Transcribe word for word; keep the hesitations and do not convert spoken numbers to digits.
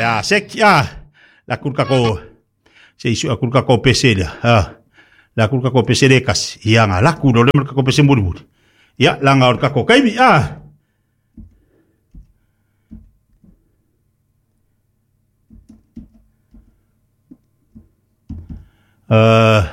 ya sek ya la kulka ko se isu kulka ko pesela ha la kulka ko pesele kas ya nga la kulo le ko pese muri muri ya la nga ka ko kaimi ah uh